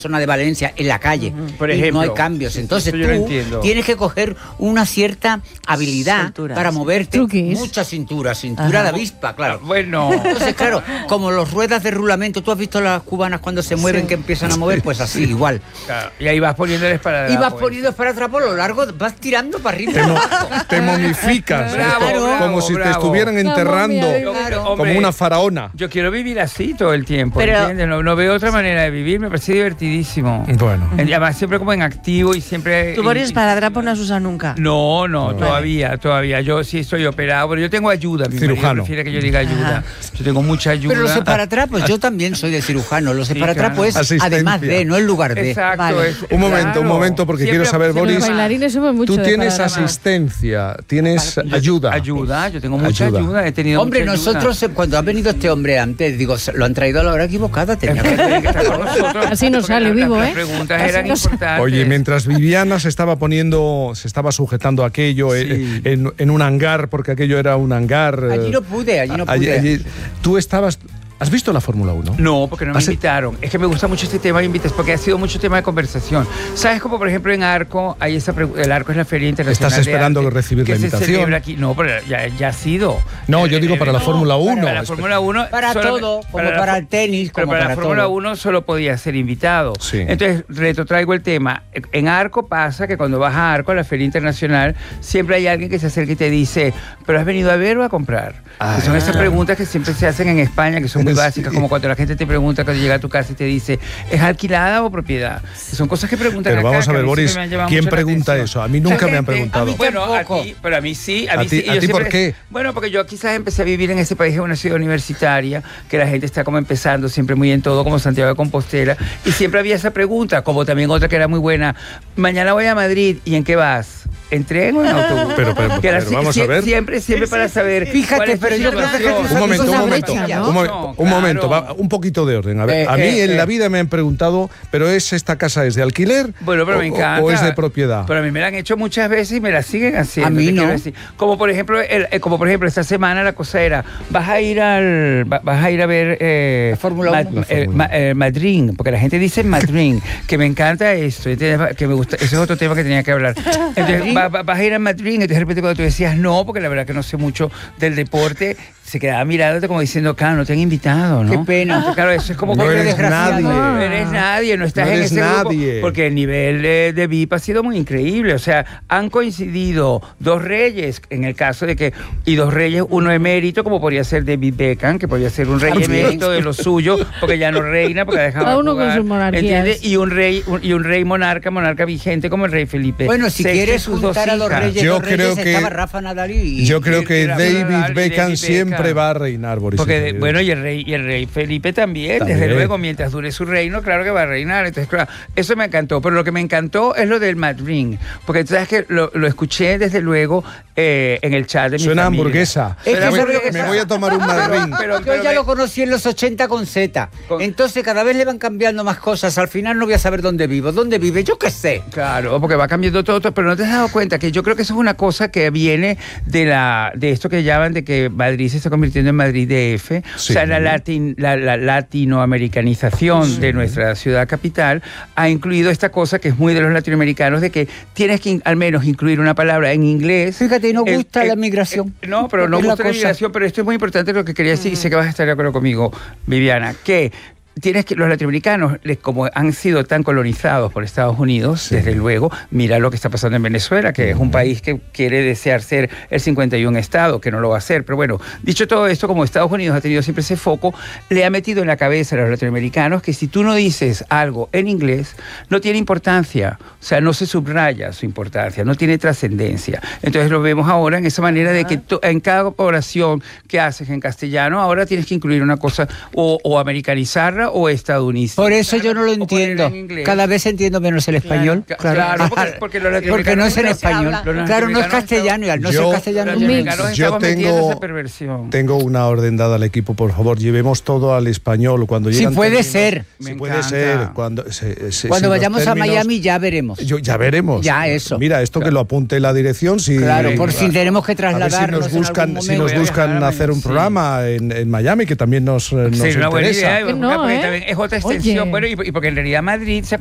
zona de Valencia, en la calle, por y ejemplo, no hay cambios. Entonces tú tienes que coger una cierta habilidad Cinturas. para moverte. ¿Truquis? Mucha cintura de avispa, claro. Bueno. Entonces, claro, como los ruedas de rulamiento, ¿tú has visto las cubanas cuando se mueven que empiezan a mover? Pues así, igual. Claro. Y ahí vas poniendo el esparadrapo. Y vas poniendo para atrás por lo largo, vas tirando para arriba. Te momificas, Bravo, como si te estuvieran enterrando, Claro. como una faraona. Yo quiero vivir así todo el tiempo, Pero- ¿entiendes? No veo otra manera de vivir, me parece divertidísimo. Bueno. Además, siempre como en activo y siempre... ¿Tú Boris esparadrapo no has usado nunca? No, todavía. Yo sí estoy operado, pero yo tengo ayuda. Mi marido Cirujano. prefiere que yo diga ayuda. Yo tengo mucha ayuda. Pero los esparatrapos, yo también soy de cirujano. Los Sí, esparatrapos es Asistencia. además de, no en lugar de. Exacto. Vale. Un momento, porque quiero saber, Los Boris, bailarines somos mucho tú de tienes esparadrapo. asistencia, tienes ayuda. Ayuda, yo tengo mucha Ayuda. ayuda. He tenido Hombre, mucha ayuda. nosotros cuando ha venido este hombre antes, digo, lo han traído a la hora equivocada. Tenía que Tiene que estar con nosotros, Así no porque sale vivo, las ¿eh? preguntas Así eran no sale. importantes. Oye, mientras Viviana se estaba sujetando aquello Sí. en un hangar, porque aquello era un hangar. Allí no pude. Tú estabas. ¿Has visto la Fórmula 1? No, porque no me invitaron. Es que me gusta mucho este tema de invitas, porque ha sido mucho tema de conversación. ¿Sabes? Como por ejemplo en Arco, hay el Arco es la Feria Internacional. ¿Estás esperando de Arte, recibir que la se invitación? celebra aquí. No, pero ya ha sido. No, yo digo para la Fórmula 1. Para la Fórmula 1. Para todo, como para el tenis, Pero como para la para Fórmula todo. 1 solo podía ser invitado. Sí. Entonces, retrotraigo el tema. En Arco pasa que cuando vas a Arco, a la Feria Internacional, siempre hay alguien que se acerca y te dice, ¿pero has venido a ver o a comprar? Que son esas preguntas que siempre se hacen en España, que son muy básicas, como cuando la gente te pregunta cuando llega a tu casa y te dice, ¿es alquilada o propiedad? Que son cosas que preguntan Pero acá, vamos a que ver, mí Boris, siempre me han llamado ¿quién mucho la pregunta atención. eso? A mí nunca me han preguntado. A mí Bueno, a tampoco. ti, pero a mí sí. ¿A ti yo por qué? Bueno, porque yo quizás empecé a vivir en ese país, en una ciudad universitaria, que la gente está como empezando siempre muy en todo, como Santiago de Compostela, y siempre había esa pregunta, como también otra que era muy buena, mañana voy a Madrid, ¿y en qué vas? ¿En tren o en autobús? Pero Que era vamos a ver. Siempre para saber. Fíjate, cuál es tu pero yo creo que situación. Jesús Un momento, Esa un momento, brecha, ¿no? un momento, claro. un poquito de orden. A ver, a mí en la vida me han preguntado, ¿pero esta casa es de alquiler? Bueno, pero me encanta. ¿O es de propiedad? Pero a mí me la han hecho muchas veces y me la siguen haciendo. A mí te no. quiero decir. Como por ejemplo, esta semana la cosa era, vas a ir a ver La Fórmula 1. Madrid, porque la gente dice Madrid, que me encanta esto, ¿entiendes? Que me gusta, ese es otro tema que tenía que hablar. Entonces, vas a ir a Madrid, entonces de repente cuando tú decías no, porque la verdad que no sé mucho del deporte, se quedaba mirándote como diciendo, claro, no te han invitado, ¿no? Qué pena. Entonces, claro, eso es como No que eres nadie. No eres nadie, no estás No en eres ese grupo, nadie. porque el nivel de VIP ha sido muy increíble. O sea, han coincidido dos reyes, en el caso de que, y dos reyes, uno emérito, como podría ser David Beckham, que podría ser un rey emérito de lo suyo, porque ya no reina, porque ha dejado Cada de uno con jugar, sus monarquías. ¿entiendes? Y un rey monarca vigente como el rey Felipe. Bueno, si VI, quieres sus dos juntar a los hijas. reyes, Yo dos reyes, creo que- estaba Rafa Nadal y... Yo creo que Rafa David Nadal y Beckham David siempre Beckham. va a reinar, Boris. Porque, bueno, y el rey Felipe también, También. desde luego, mientras dure su reino, claro que va a reinar. Entonces, claro, eso me encantó. Pero lo que me encantó es lo del Madrid. Porque tú sabes que lo escuché, desde luego, en el chat de mi Suena familia. hamburguesa. Es que Suena ¿sabes lo que Me pasa? voy a tomar un Madrid. Yo ya lo conocí en los 80 con Z. Entonces cada vez le van cambiando más cosas. Al final no voy a saber dónde vivo. ¿Dónde vive? Yo qué sé. Claro, porque va cambiando todo, pero no te has dado cuenta que yo creo que eso es una cosa que viene de esto que llaman de que Madrid se está convirtiendo en Madrid DF, Sí. o sea, la latinoamericanización de nuestra ciudad capital ha incluido esta cosa que es muy de los latinoamericanos, de que tienes que al menos incluir una palabra en inglés. Fíjate, no gusta la migración. No, pero no Es la gusta la cosa. migración, pero esto es muy importante lo que quería decir, y sé que vas a estar de acuerdo conmigo, Viviana, que los latinoamericanos, como han sido tan colonizados por Estados Unidos, desde luego, mira lo que está pasando en Venezuela, que es un país que quiere desear ser el 51 estado, que no lo va a hacer. Pero bueno, dicho todo esto, como Estados Unidos ha tenido siempre ese foco, le ha metido en la cabeza a los latinoamericanos que si tú no dices algo en inglés, no tiene importancia. O sea, no se subraya su importancia, no tiene trascendencia. Entonces lo vemos ahora en esa manera de que en cada oración que haces en castellano, ahora tienes que incluir una cosa o americanizarla o estadounidense. Por eso yo no lo O ponerla entiendo. en inglés. Cada vez entiendo menos el español. Claro, porque los latinoamericanos Porque no es en no se español. habla. Los Claro, no es latinoamericanos castellano y al no Yo- ser castellano Los no latinoamericanos Yo estamos metiendo tengo- esa perversión. Tengo una orden dada al equipo, por favor, llevemos todo al español. Cuando Si llegan puede términos- ser. Si Me puede encanta. ser. Cuando Cuando si los vayamos a términos- Miami ya veremos. Ya veremos. Ya, eso. Mira, esto que lo apunte la dirección. Si, Claro, por si tenemos que a ver si trasladarnos nos en buscan, algún si momento. nos Voy a buscan viajar a hacer un Miami, programa en Miami, que también nos Sí, una buena interesa. idea. Que no, porque también es otra extensión, Oye. bueno, y porque en realidad Madrid se